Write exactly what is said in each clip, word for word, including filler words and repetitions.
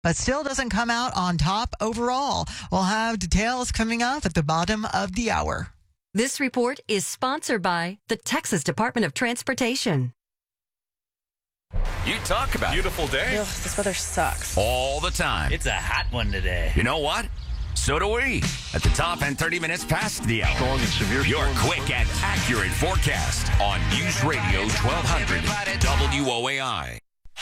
but still doesn't come out on top overall. We'll have details coming up at the bottom of the hour. This report is sponsored by the Texas Department of Transportation. You talk about beautiful day. Ugh, this weather sucks. all the time. It's a hot one today. You know what? So do we. At the top and thirty minutes past the hour. Strong and severe Your storms. quick and accurate forecast on News Radio twelve hundred W O A I.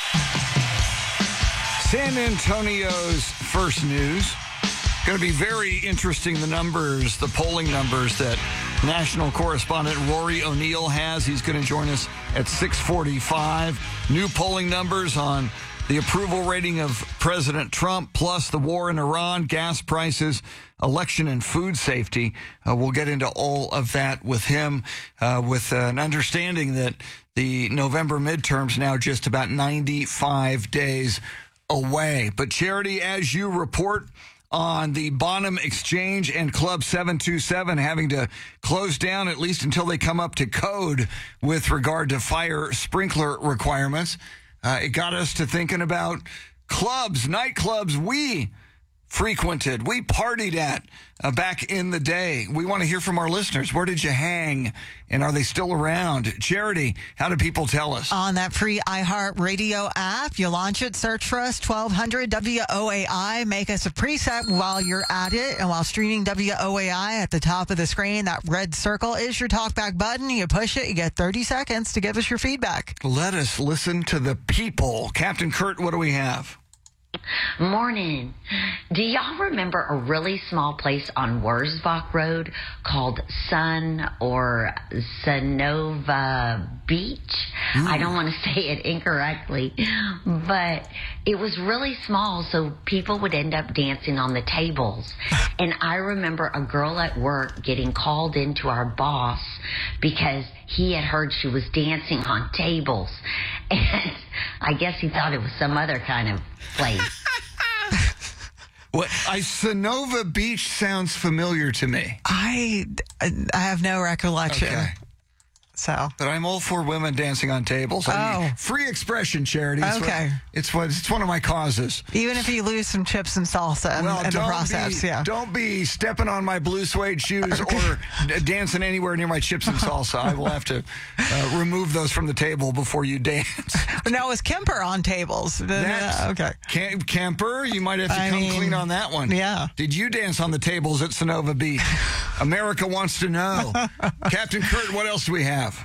San Antonio's first news. Going to be very interesting, the numbers, the polling numbers that national correspondent Rory O'Neill has. He's going to join us at six forty-five. New polling numbers on the approval rating of President Trump, plus the war in Iran, gas prices, election and food safety. Uh, we'll get into all of that with him, uh, with an understanding that the November midterms now just about ninety-five days away. But Charity, as you report on the Bonham Exchange and Club seven two seven having to close down at least until they come up to code with regard to fire sprinkler requirements, uh, it got us to thinking about clubs, nightclubs we frequented, we partied at uh, back in the day. We want to hear from our listeners. Where did you hang? And are they still around? Charity, how do people tell us? On that free iHeartRadio app, you launch it, search for us, twelve hundred W O A I. Make us a preset while you're at it. And while streaming W O A I at the top of the screen, that red circle is your talkback button. You push it, you get thirty seconds to give us your feedback. Let us listen to the people. Captain Kurt, what do we have? Morning. Do y'all remember a really small place on Wurzbach Road called Sun or Sonova Beach? Mm. I don't want to say it incorrectly, but it was really small, so people would end up dancing on the tables. And I remember a girl at work getting called into our boss because he had heard she was dancing on tables. And I guess he thought it was some other kind of place. What? I Sonova Beach sounds familiar to me. I, I have no recollection. Okay. So, But I'm all for women dancing on tables. I mean, Oh. free expression, Charity. It's Okay. What, it's what it's one of my causes. even if you lose some chips and salsa in, Well, in the don't process, be, yeah. don't be stepping on my blue suede shoes or d- dancing anywhere near my chips and salsa. I will have to uh, remove those from the table before you dance. No, it was Kemper on tables. That's- Yeah, okay. Cam- Camper, you might have to I come mean, clean on that one. yeah. Did you dance on the tables at Sonova Beach? America wants to know. Captain Kurt, what else do we have?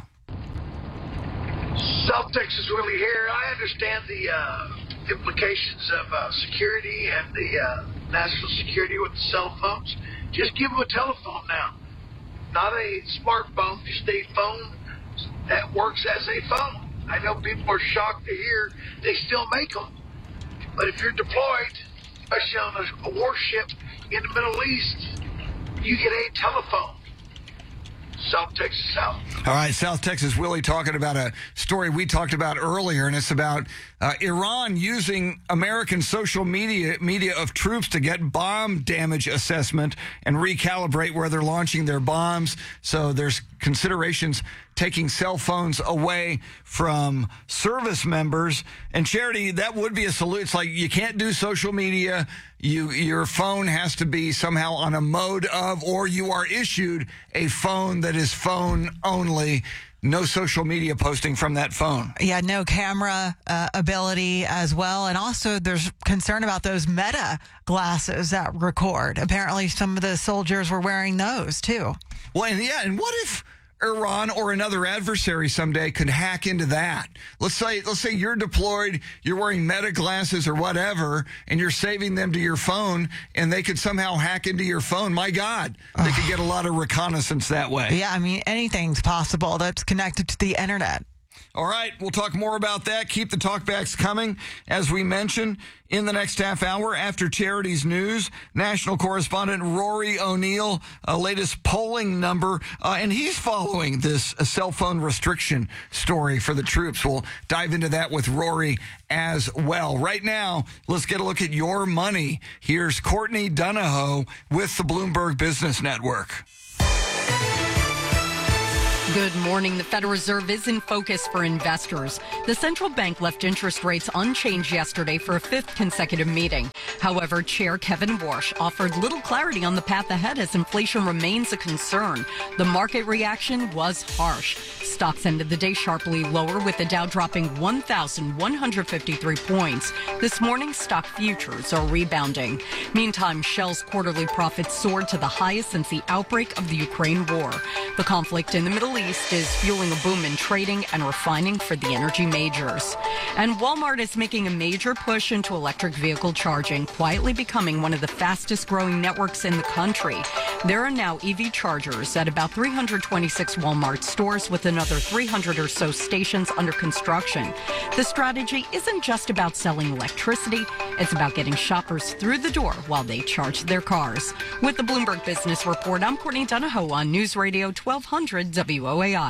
South Texas Willie here. I understand the uh, implications of uh, security and the uh, national security with the cell phones. Just give them a telephone now. Not a smartphone, just a phone that works as a phone. I know people are shocked to hear they still make them. But if you're deployed, especially on a, a warship in the Middle East, you get a telephone. South Texas South. All right, South Texas Willie talking about a story we talked about earlier, and it's about uh, Iran using American social media media of troops to get bomb damage assessment and recalibrate where they're launching their bombs. So there's considerations taking cell phones away from service members. And Charity, that would be a solution. It's like you can't do social media. You, your phone has to be somehow on a mode of, or you are issued a phone that is phone only. No social media posting from that phone. Yeah, no camera uh, ability as well. And also there's concern about those Meta glasses that record. Apparently some of the soldiers were wearing those too. Well, and yeah, and what if Iran or another adversary someday could hack into that? Let's say let's say you're deployed, you're wearing Meta glasses or whatever, and you're saving them to your phone, and they could somehow hack into your phone. My God, they could get a lot of reconnaissance that way. Yeah, I mean, anything's possible that's connected to the internet. All right, we'll talk more about that. Keep the talkbacks coming. As we mentioned, in the next half hour after Charity's news, national correspondent Rory O'Neill, uh, latest polling number, uh, and he's following this uh, cell phone restriction story for the troops. We'll dive into that with Rory as well. Right now, let's get a look at your money. Here's Courtney Donahoe with the Bloomberg Business Network. Good morning. The Federal Reserve is in focus for investors. The central bank left interest rates unchanged yesterday for a fifth consecutive meeting. However, Chair Kevin Warsh offered little clarity on the path ahead as inflation remains a concern. The market reaction was harsh. Stocks ended the day sharply lower, with the Dow dropping one thousand one hundred fifty-three points. This morning, stock futures are rebounding. Meantime, Shell's quarterly profits soared to the highest since the outbreak of the Ukraine war. The conflict in the Middle East is fueling a boom in trading and refining for the energy majors. And Walmart is making a major push into electric vehicle charging, quietly becoming one of the fastest growing networks in the country. There are now E V chargers at about three hundred twenty-six Walmart stores, with another three hundred or so stations under construction. The strategy isn't just about selling electricity, it's about getting shoppers through the door while they charge their cars. With the Bloomberg Business Report, I'm Courtney Donahoe on News Radio twelve hundred W O A I.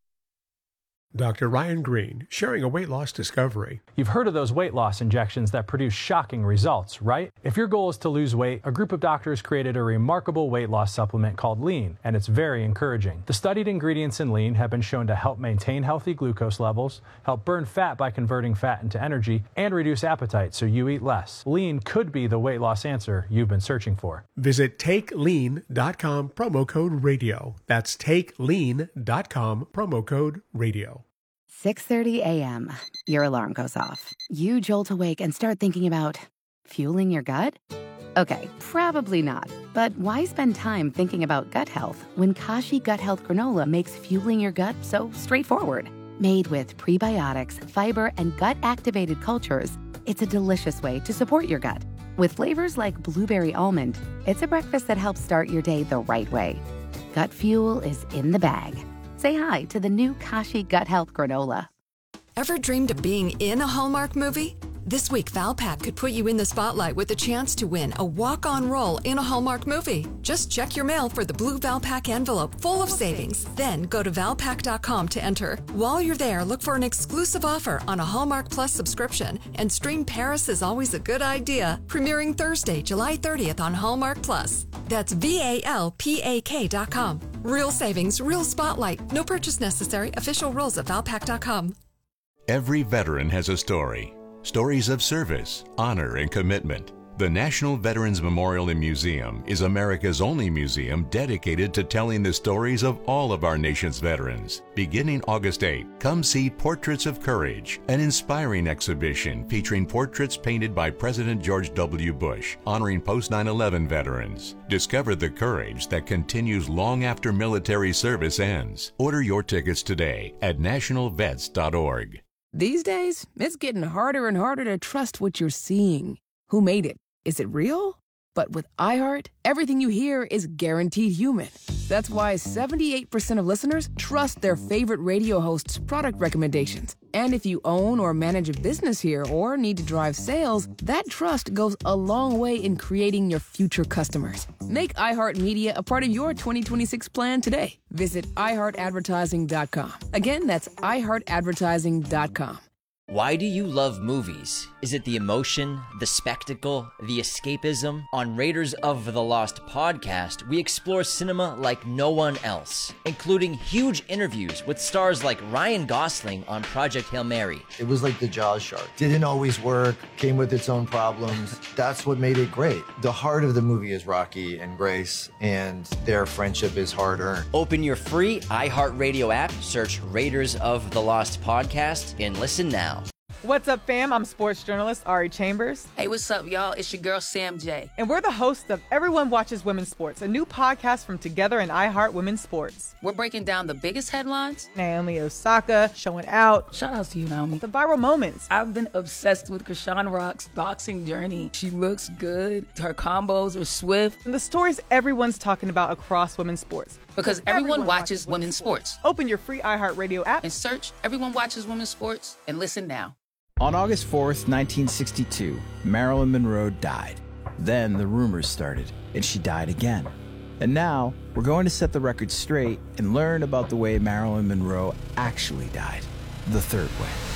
Doctor Ryan Green, sharing a weight loss discovery. You've heard of those weight loss injections that produce shocking results, right? If your goal is to lose weight, a group of doctors created a remarkable weight loss supplement called Lean, and it's very encouraging. The studied ingredients in Lean have been shown to help maintain healthy glucose levels, help burn fat by converting fat into energy, and reduce appetite so you eat less. Lean could be the weight loss answer you've been searching for. Visit take lean dot com, promo code radio. That's take lean dot com, promo code radio. six thirty a.m. Your alarm goes off. You jolt awake and start thinking about fueling your gut? Okay, probably not. But why spend time thinking about gut health when Kashi Gut Health Granola makes fueling your gut so straightforward? Made with prebiotics, fiber, and gut-activated cultures, it's a delicious way to support your gut. With flavors like blueberry almond, it's a breakfast that helps start your day the right way. Gut fuel is in the bag. Say hi to the new Kashi Gut Health Granola. Ever dreamed of being in a Hallmark movie? This week, Valpak could put you in the spotlight with a chance to win a walk-on role in a Hallmark movie. Just check your mail for the blue Valpak envelope full of savings. Then go to valpak dot com to enter. While you're there, look for an exclusive offer on a Hallmark Plus subscription and stream Paris is Always a Good Idea, premiering Thursday, July thirtieth on Hallmark Plus. That's V A L P A K dot com. Real savings, real spotlight. No purchase necessary. Official rules at valpak dot com. Every veteran has a story. Stories of service, honor, and commitment. The National Veterans Memorial and Museum is America's only museum dedicated to telling the stories of all of our nation's veterans. Beginning August eighth, come see Portraits of Courage, an inspiring exhibition featuring portraits painted by President George W. Bush, honoring post nine eleven veterans. Discover the courage that continues long after military service ends. Order your tickets today at national vets dot org. These days, it's getting harder and harder to trust what you're seeing. Who made it? Is it real? But with iHeart, everything you hear is guaranteed human. That's why seventy-eight percent of listeners trust their favorite radio host's product recommendations. And if you own or manage a business here or need to drive sales, that trust goes a long way in creating your future customers. Make iHeartMedia a part of your twenty twenty-six plan today. Visit i heart advertising dot com. Again, that's i heart advertising dot com. Why do you love movies? Is it the emotion, the spectacle, the escapism? On Raiders of the Lost podcast, we explore cinema like no one else, including huge interviews with stars like Ryan Gosling on Project Hail Mary. It was like the Jaws shark. Didn't always work, came with its own problems. That's what made it great. The heart of the movie is Rocky and Grace, and their friendship is hard-earned. Open your free iHeartRadio app, search Raiders of the Lost podcast, and listen now. What's up, fam? I'm sports journalist Ari Chambers. Hey, what's up, y'all? It's your girl, Sam J. And we're the hosts of Everyone Watches Women's Sports, a new podcast from Together and iHeart Women's Sports. We're breaking down the biggest headlines. Naomi Osaka showing out. Shout out to you, Naomi. The viral moments. I've been obsessed with Krishan Rock's boxing journey. She looks good. Her combos are swift. And the stories everyone's talking about across women's sports. Because everyone, everyone watches, watches women's sports. sports. Open your free iHeartRadio app and search Everyone Watches Women's Sports and listen now. On August fourth, nineteen sixty-two, Marilyn Monroe died. Then the rumors started, and she died again. And now, we're going to set the record straight and learn about the way Marilyn Monroe actually died, the third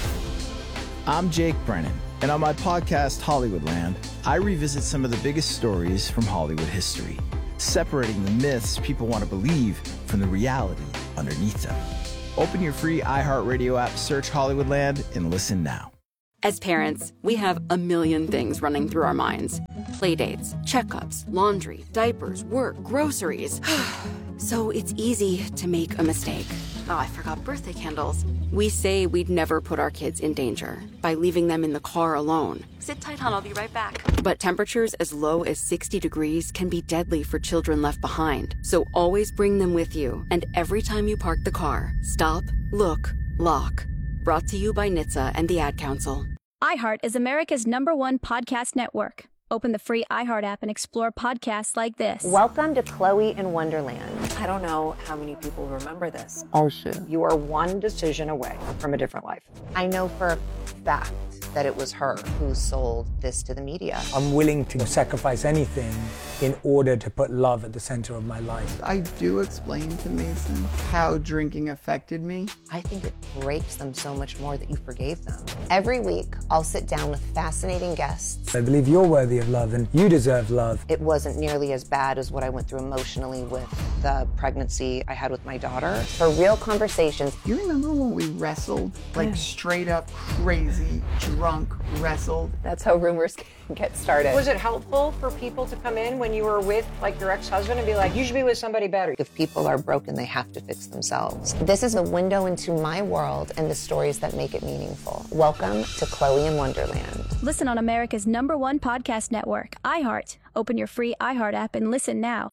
way. I'm Jake Brennan, and on my podcast, Hollywoodland, I revisit some of the biggest stories from Hollywood history, separating the myths people want to believe from the reality underneath them. Open your free iHeartRadio app, search Hollywoodland, and listen now. As parents, we have a million things running through our minds. Playdates, checkups, laundry, diapers, work, groceries. So it's easy to make a mistake. Oh, I forgot birthday candles. We say we'd never put our kids in danger by leaving them in the car alone. Sit tight, hon, I'll be right back. But temperatures as low as sixty degrees can be deadly for children left behind. So always bring them with you. And every time you park the car, stop, look, lock. Brought to you by N H T S A and the Ad Council. iHeart is America's number one podcast network. Open the free iHeart app and explore podcasts like this. Welcome to Chloe in Wonderland. I don't know how many people remember this. Oh, shit. You are one decision away from a different life. I know for a fact that it was her who sold this to the media. I'm willing to sacrifice anything in order to put love at the center of my life. I do explain to Mason how drinking affected me. I think it breaks them so much more that you forgave them. Every week, I'll sit down with fascinating guests. I believe you're worthy of love and you deserve love. It wasn't nearly as bad as what I went through emotionally with the pregnancy I had with my daughter. For real conversations. You remember when we wrestled? Like straight up crazy, drunk wrestled? That's how rumors can get started. Was it helpful for people to come in when you were with like your ex-husband and be like, you should be with somebody better? If people are broken, they have to fix themselves. This is a window into my world and the stories that make it meaningful. Welcome to Chloe in Wonderland. Listen on America's number one podcast network, iHeart. Open your free iHeart app and listen now.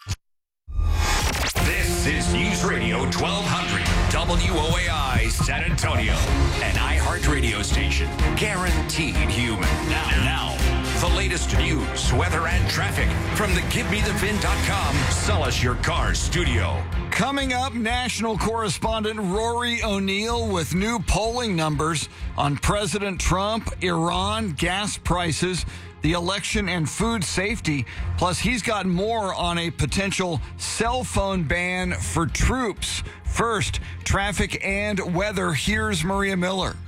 This is News Radio twelve hundred W O A I San Antonio, an iHeart radio station, guaranteed human. Now, now, the latest news, weather, and traffic from the Give Me The Vin dot com Sell Us Your Car studio. Coming up, national correspondent Rory O'Neill with new polling numbers on President Trump, Iran, gas prices, the election, and food safety. Plus, he's got more on a potential cell phone ban for troops. First, traffic and weather. Here's Maria Miller.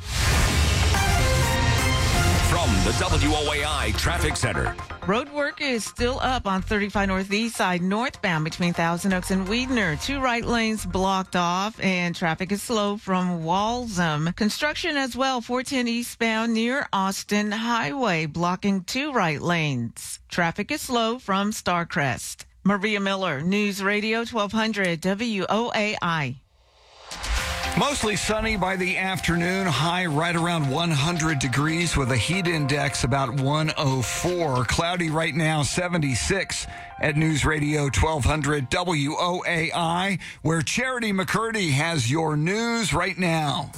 From the W O A I Traffic Center. Road work is still up on thirty-five Northeast side northbound between Thousand Oaks and Weidner. Two right lanes blocked off and traffic is slow from Walsham. Construction as well, four ten eastbound near Austin Highway, blocking two right lanes. Traffic is slow from Starcrest. Maria Miller, News Radio twelve hundred W O A I. Mostly sunny by the afternoon, high right around one hundred degrees with a heat index about one oh four. Cloudy right now, seventy-six at News Radio twelve hundred W O A I, where Charity McCurdy has your news right now.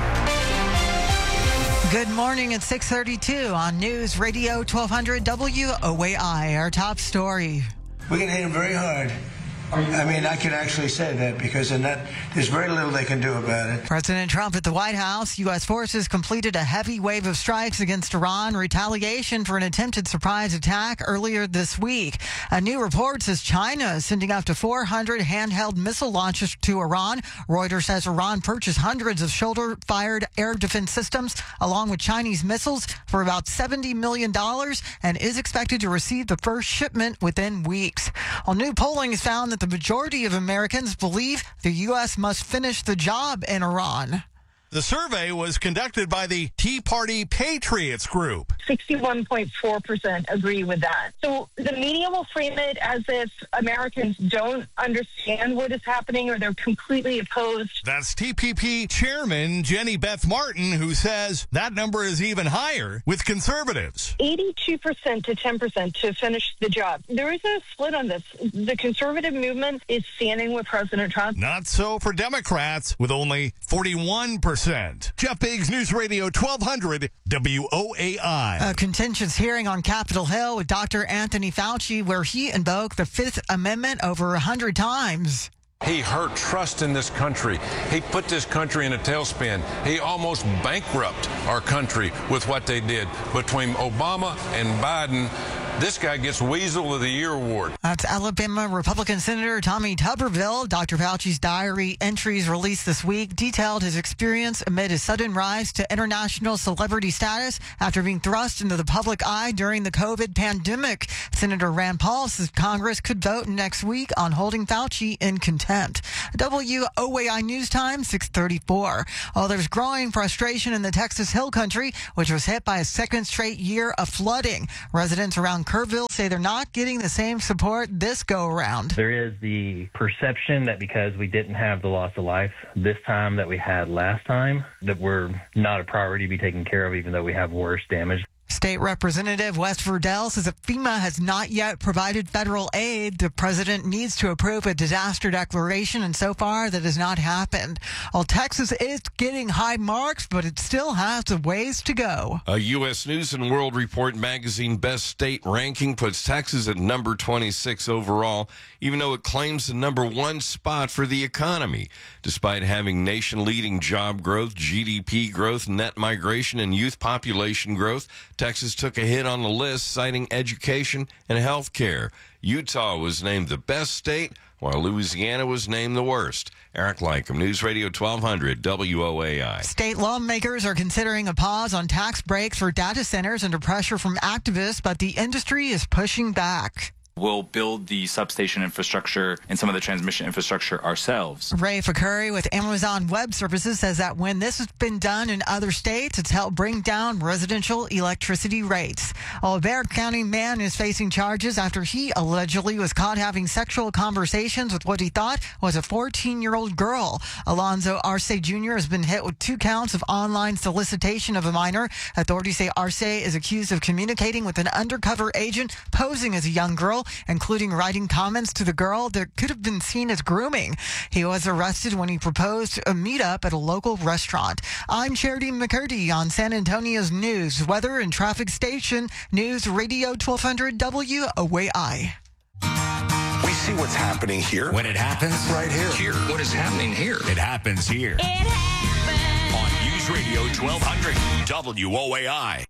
Good morning at six thirty-two on News Radio twelve hundred W O A I. Our top story. We're going to hit him very hard. I mean, I can actually say that because in that, there's very little they can do about it. President Trump at the White House. U S forces completed a heavy wave of strikes against Iran, retaliation for an attempted surprise attack earlier this week. A new report says China is sending up to four hundred handheld missile launchers to Iran. Reuters says Iran purchased hundreds of shoulder-fired air defense systems along with Chinese missiles for about seventy million dollars and is expected to receive the first shipment within weeks. Well, new polling has found that the majority of Americans believe the U S must finish the job in Iran. The survey was conducted by the Tea Party Patriots Group. sixty-one point four percent agree with that. So the media will frame it as if Americans don't understand what is happening or they're completely opposed. That's T P P Chairman Jenny Beth Martin, who says that number is even higher with conservatives. eighty-two percent to ten percent to finish the job. There is a split on this. The conservative movement is standing with President Trump. Not so for Democrats, with only forty-one percent. Jeff Biggs, News Radio twelve hundred W O A I. A contentious hearing on Capitol Hill with Doctor Anthony Fauci, where he invoked the Fifth Amendment over a hundred times. He hurt trust in this country. He put this country in a tailspin. He almost bankrupted our country with what they did. Between Obama and Biden, this guy gets Weasel of the Year award. That's Alabama Republican Senator Tommy Tuberville. Doctor Fauci's diary entries released this week detailed his experience amid his sudden rise to international celebrity status after being thrust into the public eye during the COVID pandemic. Senator Rand Paul says Congress could vote next week on holding Fauci in contempt. W O A I News Time, six thirty-four. Oh, there's growing frustration in the Texas Hill Country, which was hit by a second straight year of flooding. Residents around Kerrville say they're not getting the same support this go around. There is the perception that because we didn't have the loss of life this time that we had last time, that we're not a priority to be taken care of, even though we have worse damage. State Representative Wes Verdell says that FEMA has not yet provided federal aid. The president needs to approve a disaster declaration, and so far that has not happened. Well, Texas is getting high marks, but it still has a ways to go. A U S News and World Report magazine best state ranking puts Texas at number twenty-six overall, even though it claims the number one spot for the economy. Despite having nation-leading job growth, G D P growth, net migration, and youth population growth, Texas took a hit on the list, citing education and health care. Utah was named the best state, while Louisiana was named the worst. Eric Lycom, News Radio twelve hundred W O A I. State lawmakers are considering a pause on tax breaks for data centers under pressure from activists, but the industry is pushing back. We'll build the substation infrastructure and some of the transmission infrastructure ourselves. Ray Fakuri with Amazon Web Services says that when this has been done in other states, it's helped bring down residential electricity rates. A Bexar County man is facing charges after he allegedly was caught having sexual conversations with what he thought was a fourteen-year-old girl. Alonzo Arce Junior has been hit with two counts of online solicitation of a minor. Authorities say Arce is accused of communicating with an undercover agent posing as a young girl, including writing comments to the girl that could have been seen as grooming. He was arrested when he proposed a meetup at a local restaurant. I'm Charity McCurdy on San Antonio's news, weather, and traffic station, News Radio twelve hundred W O A I. We see what's happening here. When it happens, right here. Here. What is happening here? It happens here. It happens. On News Radio twelve hundred W O A I.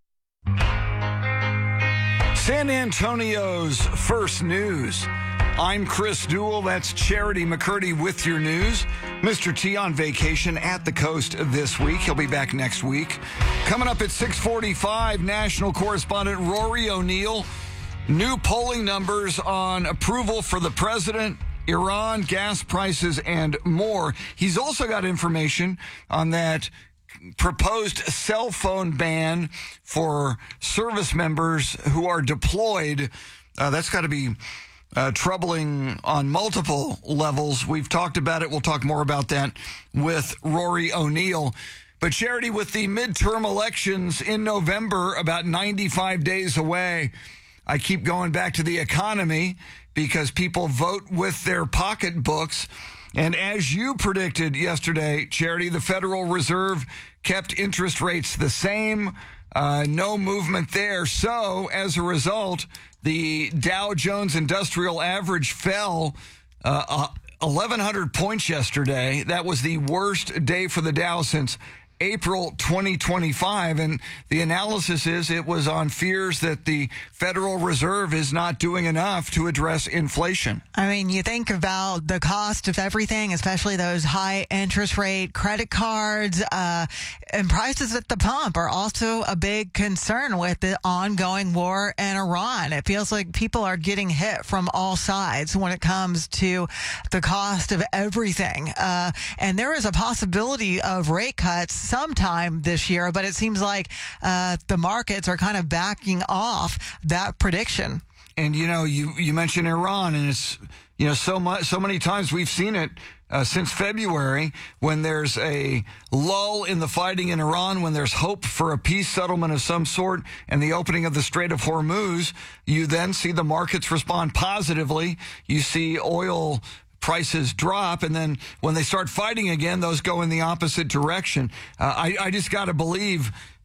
San Antonio's first news. I'm Chris Duell. That's Charity McCurdy with your news. Mister T on vacation at the coast this week. He'll be back next week. Coming up at six forty-five, national correspondent Rory O'Neill. New polling numbers on approval for the president, Iran, gas prices, and more. He's also got information on that proposed cell phone ban for service members who are deployed. Uh, that's got to be uh, troubling on multiple levels. We've talked about it. We'll talk more about that with Rory O'Neill. But Charity, with the midterm elections in November, about ninety-five days away, I keep going back to the economy because people vote with their pocketbooks. And as you predicted yesterday, Charity, the Federal Reserve kept interest rates the same. Uh, no movement there. So as a result, the Dow Jones Industrial Average fell uh, uh, eleven hundred points yesterday. That was the worst day for the Dow since April twenty twenty-five, and the analysis is it was on fears that the Federal Reserve is not doing enough to address inflation. I mean, you think about the cost of everything, especially those high interest rate credit cards, uh, and prices at the pump are also a big concern with the ongoing war in Iran. It feels like people are getting hit from all sides when it comes to the cost of everything. Uh, and there is a possibility of rate cuts sometime this year, but it seems like uh, the markets are kind of backing off that prediction. And, you know, you, you mentioned Iran, and it's, you know, so much, so many times we've seen it uh, since February when there's a lull in the fighting in Iran, when there's hope for a peace settlement of some sort and the opening of the Strait of Hormuz, you then see the markets respond positively. You see oil prices drop, and then when they start fighting again, those go in the opposite direction. Uh, I, I just got to believe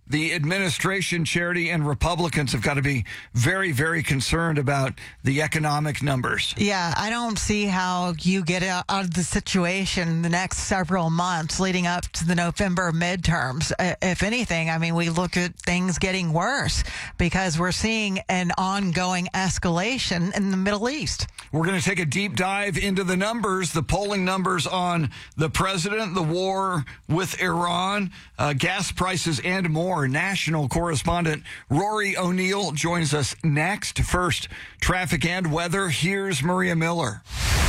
the administration, Charity, and Republicans have got to be very, very concerned about the economic numbers. Yeah, I don't see how you get out of the situation the next several months leading up to the November midterms. If anything, I mean, we look at things getting worse because we're seeing an ongoing escalation in the Middle East. We're going to take a deep dive into the numbers, the polling numbers on the president, the war with Iran, uh, gas prices, and more. National correspondent Rory O'Neill joins us next. First, traffic and weather. Here's Maria Miller.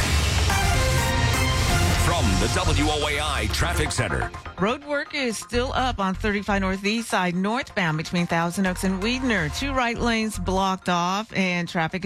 From the W O A I Traffic Center. Road work is still up on thirty-five Northeast side northbound between Thousand Oaks and Weidner. Two right lanes blocked off and traffic